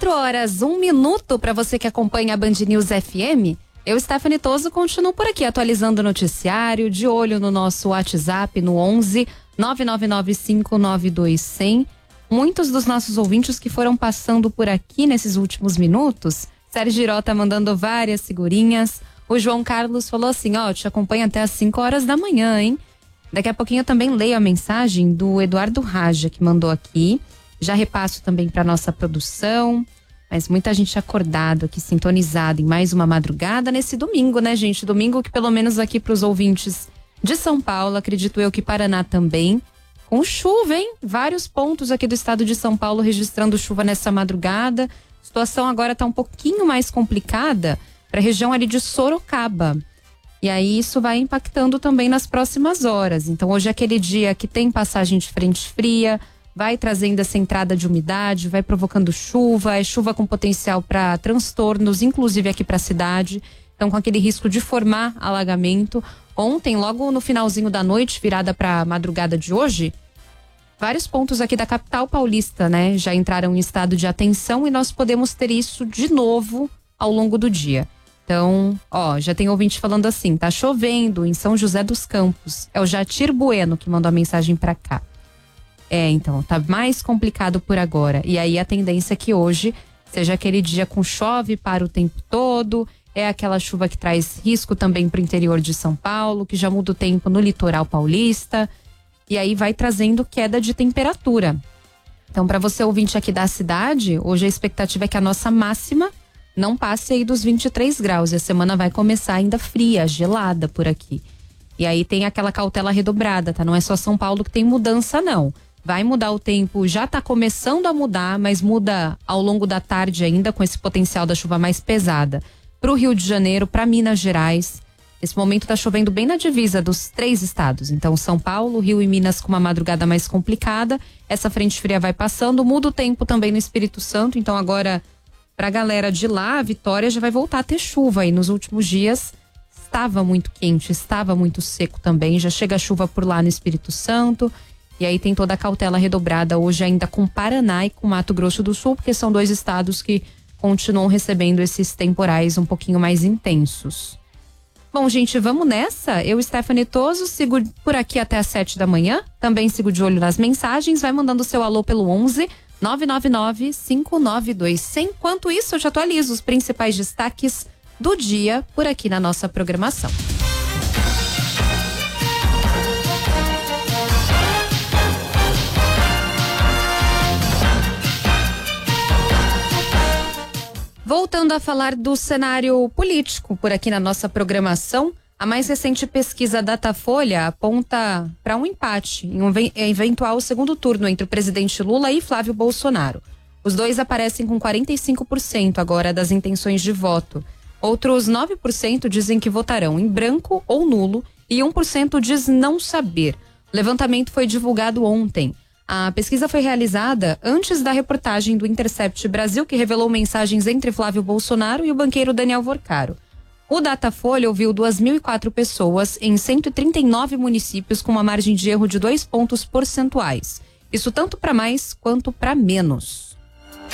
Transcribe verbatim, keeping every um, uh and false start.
quatro horas, um minuto para você que acompanha a Band News F M. Eu, Stephanie Toso, continuo por aqui atualizando o noticiário, de olho no nosso WhatsApp no onze nove nove nove cinco nove dois zero zero. Muitos dos nossos ouvintes que foram passando por aqui nesses últimos minutos. Sérgio Giró tá mandando várias figurinhas. O João Carlos falou assim, ó, te acompanha até às cinco horas da manhã, hein? Daqui a pouquinho eu também leio a mensagem do Eduardo Raja, que mandou aqui. Já repasso também para nossa produção. Mas muita gente acordado aqui, sintonizado em mais uma madrugada nesse domingo, né, gente? Domingo que pelo menos aqui para os ouvintes de São Paulo, acredito eu que Paraná também, com chuva, hein? Vários pontos aqui do estado de São Paulo registrando chuva nessa madrugada. A situação agora tá um pouquinho mais complicada para a região ali de Sorocaba. E aí isso vai impactando também nas próximas horas. Então hoje é aquele dia que tem passagem de frente fria, vai trazendo essa entrada de umidade, vai provocando chuva, é chuva com potencial para transtornos, inclusive aqui para a cidade. Então, com aquele risco de formar alagamento. Ontem, logo no finalzinho da noite, virada para a madrugada de hoje, vários pontos aqui da capital paulista, né, já entraram em estado de atenção e nós podemos ter isso de novo ao longo do dia. Então, ó, já tem ouvinte falando assim, tá chovendo em São José dos Campos. É o Jatir Bueno que mandou a mensagem para cá. É, então, tá mais complicado por agora. E aí a tendência é que hoje seja aquele dia com chove para o tempo todo, é aquela chuva que traz risco também para o interior de São Paulo, que já muda o tempo no litoral paulista, e aí vai trazendo queda de temperatura. Então, para você ouvinte aqui da cidade, hoje a expectativa é que a nossa máxima não passe aí dos vinte e três graus, e a semana vai começar ainda fria, gelada por aqui. E aí tem aquela cautela redobrada, tá? Não é só São Paulo que tem mudança, não. Vai mudar o tempo, já está começando a mudar, mas muda ao longo da tarde ainda, com esse potencial da chuva mais pesada. Para o Rio de Janeiro, para Minas Gerais. Nesse momento está chovendo bem na divisa dos três estados. Então, São Paulo, Rio e Minas com uma madrugada mais complicada. Essa frente fria vai passando, muda o tempo também no Espírito Santo. Então, agora, para a galera de lá, a Vitória já vai voltar a ter chuva. E nos últimos dias estava muito quente, estava muito seco também. Já chega a chuva por lá no Espírito Santo. E aí tem toda a cautela redobrada hoje ainda com Paraná e com Mato Grosso do Sul, porque são dois estados que continuam recebendo esses temporais um pouquinho mais intensos. Bom, gente, vamos nessa. Eu, Stephanie Toso, sigo por aqui até às sete da manhã. Também sigo de olho nas mensagens. Vai mandando seu alô pelo onze nove nove nove cinco nove dois zero zero. Enquanto isso, eu te atualizo os principais destaques do dia por aqui na nossa programação. Voltando a falar do cenário político por aqui na nossa programação, a mais recente pesquisa Datafolha aponta para um empate em um eventual segundo turno entre o presidente Lula e Flávio Bolsonaro. Os dois aparecem com quarenta e cinco por cento agora das intenções de voto. Outros nove por cento dizem que votarão em branco ou nulo e um por cento diz não saber. O levantamento foi divulgado ontem. A pesquisa foi realizada antes da reportagem do Intercept Brasil, que revelou mensagens entre Flávio Bolsonaro e o banqueiro Daniel Vorcaro. O Datafolha ouviu duas mil e quatro pessoas em cento e trinta e nove municípios com uma margem de erro de dois pontos percentuais. Isso tanto para mais quanto para menos.